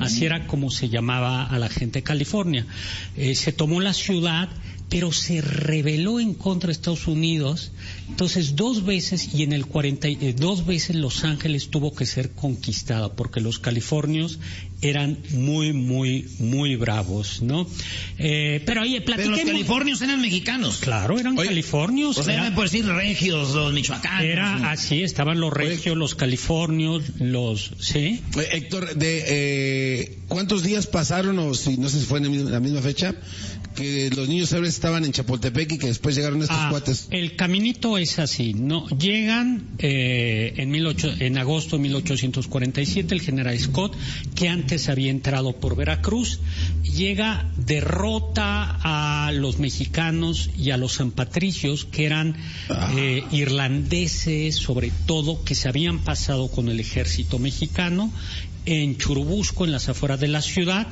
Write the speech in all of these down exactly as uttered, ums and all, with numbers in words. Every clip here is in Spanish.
Así era como se llamaba a la gente de California. Eh, se tomó la ciudad, pero se rebeló en contra de Estados Unidos. Entonces, dos veces, y en el cuarenta, eh, dos veces Los Ángeles tuvo que ser conquistada, porque los californios eran muy, muy, muy bravos, ¿no? Eh, pero oye, platiquemos. Pero los californios eran mexicanos. Claro, eran oye, californios. O sea, era, eran por decir regios, los michoacanos. Era ¿no? Así, estaban los regios, oye, los californios, los... ¿Sí? Oye, Héctor, de, eh, ¿cuántos días pasaron, o si no sé si fue en la misma fecha, que los niños héroes estaban en Chapultepec y que después llegaron estos ah, cuates? El caminito es así, no llegan eh, en, mil ocho, en agosto de mil ochocientos cuarenta y siete el general Scott, que antes había entrado por Veracruz, llega, derrota a los mexicanos y a los sanpatricios, que eran ah. eh, irlandeses, sobre todo, que se habían pasado con el ejército mexicano en Churubusco, en las afueras de la ciudad.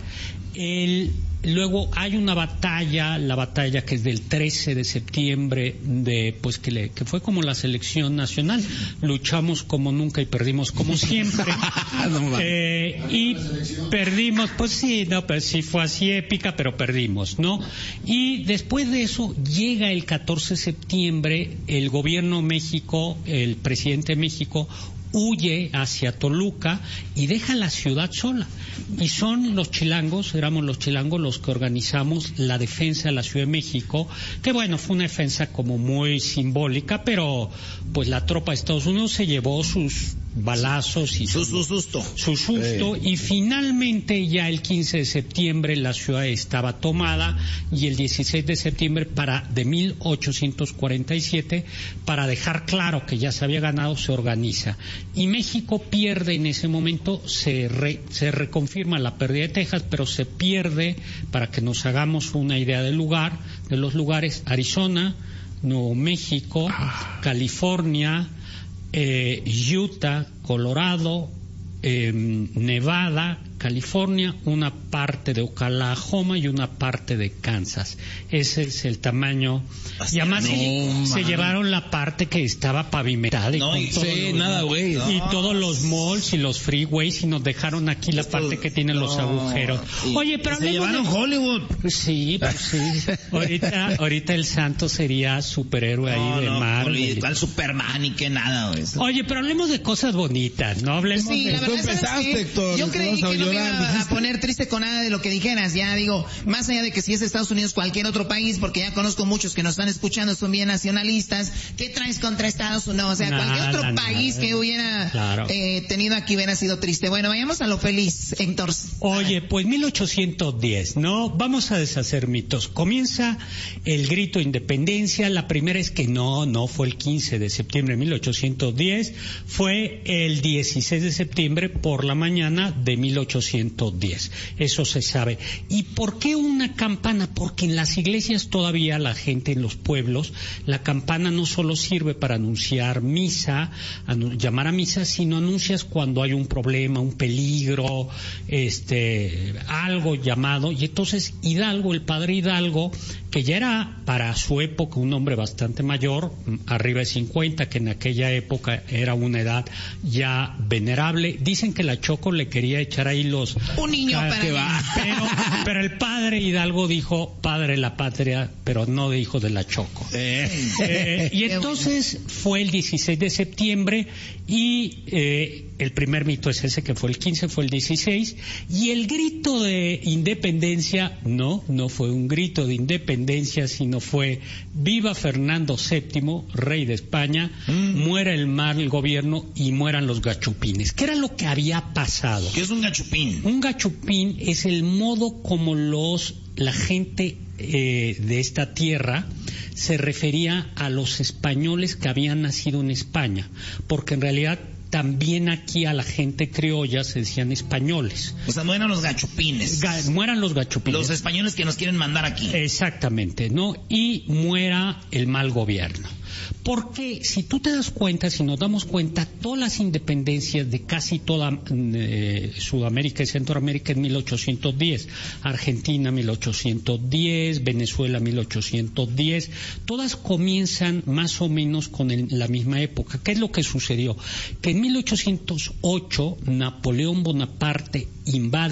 El, luego hay una batalla, la batalla que es del trece de septiembre, de pues que, le, que fue como la selección nacional. Luchamos como nunca y perdimos como siempre. no, eh, y perdimos, pues sí, no, pues sí fue así épica, pero perdimos, ¿no? Y después de eso llega el catorce de septiembre, el gobierno de México, el presidente de México, huye hacia Toluca y deja la ciudad sola. Y son los chilangos, éramos los chilangos los que organizamos la defensa de la Ciudad de México, que bueno, fue una defensa como muy simbólica, pero pues la tropa de Estados Unidos se llevó sus balazos y su, su, su susto, su susto eh. y finalmente ya el quince de septiembre la ciudad estaba tomada, y el dieciséis de septiembre para de mil ochocientos cuarenta y siete, para dejar claro que ya se había ganado, se organiza. Y México pierde en ese momento, se, re, se reconfirma la pérdida de Texas, pero se pierde, para que nos hagamos una idea del lugar, de los lugares, Arizona, Nuevo México, ah. California, eh, Utah, Colorado, eh, Nevada, California, una parte de Oklahoma y una parte de Kansas. Ese es el tamaño. Hasta y además no, se, se llevaron la parte que estaba pavimentada. No, y con sí, los, nada, güey. Y no. todos los malls y los freeways, y nos dejaron aquí la parte que tiene no. los agujeros. Oye, pero se llevaron de... Hollywood. Sí, pues sí. ahorita, ahorita el santo sería superhéroe no, ahí de no, Marvel. ¿Cuál Superman y qué nada, güey? Oye, pero hablemos de cosas bonitas, ¿no? Hablemos sí, de... La verdad, Tú empezaste, Héctor. Yo creí que no me iba a poner triste con nada de lo que dijeras, ya digo, más allá de que si es Estados Unidos, cualquier otro país, porque ya conozco muchos que nos están escuchando, son bien nacionalistas. ¿Qué traes contra Estados Unidos? O sea, nada, cualquier otro nada, país nada. que hubiera claro. eh, tenido aquí hubiera sido triste. Bueno, vayamos a lo feliz, Héctor. Oye, pues mil ochocientos diez, ¿no? Vamos a deshacer mitos. Comienza el grito de independencia. La primera es que no, no fue el quince de septiembre de mil ochocientos diez, fue el dieciséis de septiembre por la mañana de mil ochocientos diez. Eso se sabe. ¿Y por qué una campana? Porque en las iglesias todavía la gente en los pueblos, la campana no solo sirve para anunciar misa, anu- llamar a misa, sino anuncias cuando hay un problema, un peligro, este, algo llamado. Y entonces Hidalgo, el padre Hidalgo, que ya era para su época un hombre bastante mayor, arriba de cincuenta, que en aquella época era una edad ya venerable. Dicen que la Choco le quería echar ahí los... Un niño para que va. Pero, pero el padre Hidalgo dijo, padre de la patria, pero no de hijo de la Choco. Eh. Eh, y entonces fue el dieciséis de septiembre y eh, el primer mito es ese, que fue el quince, fue el dieciséis, y el grito de independencia, no, no fue un grito de independencia, sino fue viva Fernando séptimo, rey de España, mm. muera el mal gobierno y mueran los gachupines. ¿Qué era lo que había pasado? ¿Qué es un gachupín? Un gachupín es el modo como los la gente eh, de esta tierra se refería a los españoles que habían nacido en España, porque en realidad también aquí a la gente criolla se decían españoles. O sea, mueran los gachupines. Ga- mueran los gachupines. Los españoles que nos quieren mandar aquí. Exactamente, ¿no? Y muera el mal gobierno. Porque si tú te das cuenta, si nos damos cuenta, todas las independencias de casi toda eh, Sudamérica y Centroamérica en mil ochocientos diez, Argentina mil ochocientos diez, Venezuela mil ochocientos diez, todas comienzan más o menos con el, la misma época. ¿Qué es lo que sucedió? Que en mil ochocientos ocho Napoleón Bonaparte invade